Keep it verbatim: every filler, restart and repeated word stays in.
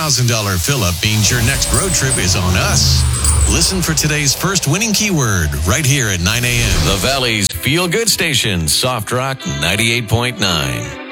thousand dollars fill-up means your next road trip is on us. Listen for today's first winning keyword right here at nine a.m. The Valley's Feel Good Station, Soft Rock ninety-eight point nine.